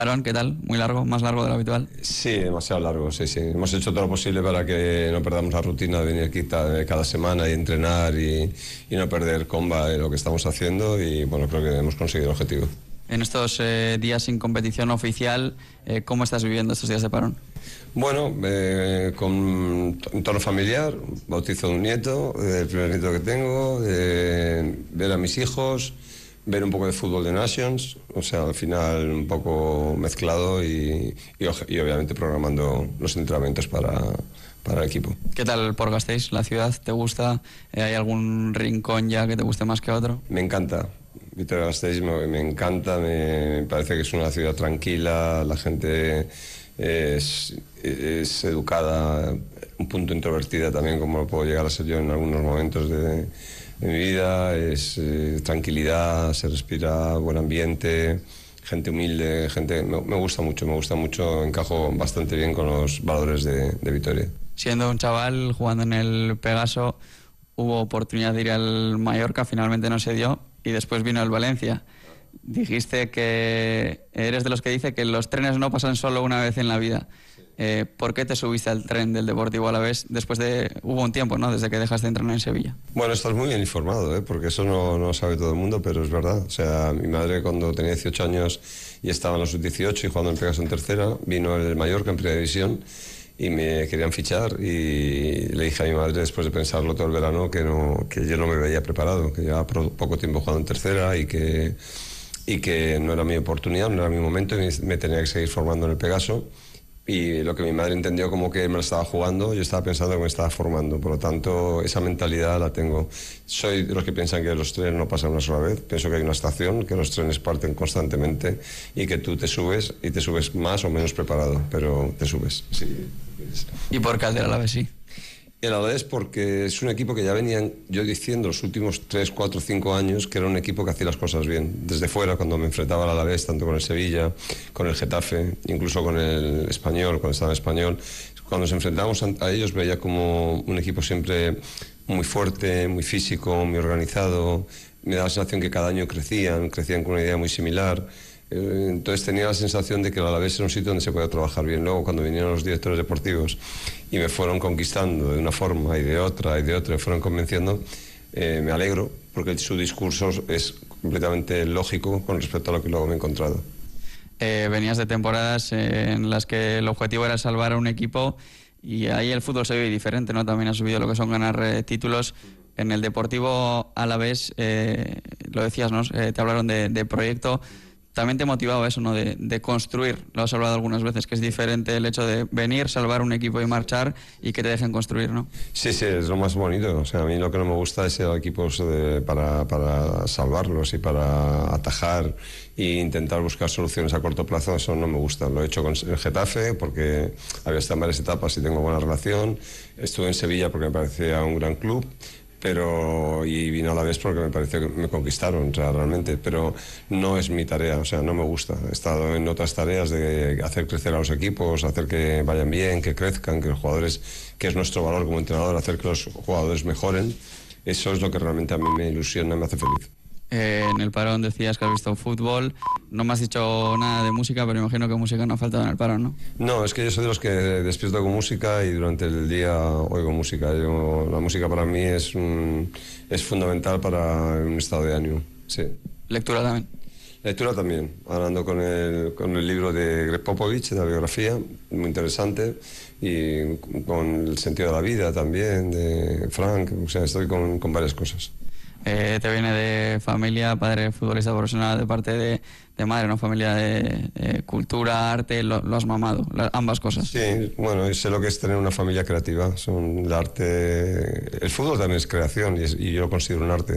Aaron, ¿qué tal? Muy largo, más largo de lo habitual. Sí, demasiado largo, sí. Hemos hecho todo lo posible para que no perdamos la rutina de venir aquí cada semana y entrenar y no perder comba de lo que estamos haciendo y bueno, creo que hemos conseguido el objetivo. En estos días sin competición oficial, ¿cómo estás viviendo estos días de parón? Bueno, con un entorno familiar, bautizo de un nieto, el primer nieto que tengo, ver a mis hijos, ver un poco de fútbol de Nations, o sea, al final un poco mezclado y obviamente programando los entrenamientos para el equipo. ¿Qué tal por Gasteiz? ¿La ciudad te gusta? ¿Hay algún rincón ya que te guste más que otro? Me encanta. Vitoria-Gasteiz me encanta, me parece que es una ciudad tranquila, la gente es educada, un punto introvertida también, como lo puedo llegar a ser yo en algunos momentos de mi vida, es tranquilidad, se respira buen ambiente, gente humilde, me gusta mucho, encajo bastante bien con los valores de Vitoria. Siendo un chaval, jugando en el Pegaso, hubo oportunidad de ir al Mallorca, finalmente no se dio, y después vino el Valencia. Dijiste que eres de los que dice que los trenes no pasan solo una vez en la vida. ¿Por qué te subiste al tren del Deportivo Alavés después de... Hubo un tiempo, ¿no?, desde que dejaste de entrenar en Sevilla? Bueno, estás muy bien informado, porque eso no sabe todo el mundo, pero es verdad. O sea, mi madre cuando tenía 18 años y estaba en los sub-18 y jugando en Pegaso en tercera, vino el Mallorca en primera división y me querían fichar y le dije a mi madre, después de pensarlo todo el verano, que yo no me veía preparado, que llevaba poco tiempo jugando en tercera y que no era mi oportunidad, no era mi momento y me tenía que seguir formando en el Pegaso. Y lo que mi madre entendió como que me lo estaba jugando, yo estaba pensando que me estaba formando. Por lo tanto, esa mentalidad la tengo. Soy de los que piensan que los trenes no pasan una sola vez. Pienso que hay una estación, que los trenes parten constantemente y que tú te subes y te subes más o menos preparado, pero te subes. Sí. ¿Y por qué al del Alavés sí? El Alavés porque es un equipo que ya venían yo diciendo los últimos 3, 4, 5 años que era un equipo que hacía las cosas bien. Desde fuera, cuando me enfrentaba al Alavés, tanto con el Sevilla, con el Getafe, incluso con el Español, cuando estaba en Español, cuando nos enfrentábamos a ellos veía como un equipo siempre muy fuerte, muy físico, muy organizado. Me daba la sensación que cada año crecían con una idea muy similar. Entonces tenía la sensación de que el Alavés era un sitio donde se podía trabajar bien. Luego, cuando vinieron los directores deportivos y me fueron conquistando de una forma y de otra, me fueron convenciendo, me alegro, porque su discurso es completamente lógico con respecto a lo que luego me he encontrado. Venías de temporadas en las que el objetivo era salvar a un equipo y ahí el fútbol se vive diferente, ¿no? También has subido lo que son ganar títulos. En el Deportivo Alavés, lo decías, ¿no? Te hablaron de proyecto. También te motivaba eso, ¿no?, de construir. Lo has hablado algunas veces, que es diferente el hecho de venir, salvar un equipo y marchar y que te dejen construir, ¿no? Sí, es lo más bonito. O sea, a mí lo que no me gusta es ir a equipos para salvarlos y para atajar e intentar buscar soluciones a corto plazo. Eso no me gusta. Lo he hecho con el Getafe porque había estado en varias etapas y tengo buena relación. Estuve en Sevilla porque me parecía un gran club. Y vino a la vez porque me pareció que me conquistaron, o sea, realmente, pero no es mi tarea, o sea, no me gusta. He estado en otras tareas de hacer crecer a los equipos, hacer que vayan bien, que crezcan, que los jugadores, que es nuestro valor como entrenador, hacer que los jugadores mejoren. Eso es lo que realmente a mí me ilusiona y me hace feliz. En el parón decías que has visto fútbol, no me has dicho nada de música, pero imagino que música no ha faltado en el parón, ¿no? No, es que yo soy de los que despierto con música y durante el día oigo música. La música para mí es fundamental para un estado de ánimo, sí. ¿Lectura también? Lectura también, hablando con el libro de Greg Popovich, de la biografía, muy interesante, y con el sentido de la vida también, de Frank, o sea, estoy con varias cosas. Te viene de familia, padre futbolista profesional, de parte de madre, ¿no? Familia de cultura, arte, lo has mamado, ambas cosas. Sí, bueno, sé lo que es tener una familia creativa, el arte, el fútbol también es creación y yo lo considero un arte.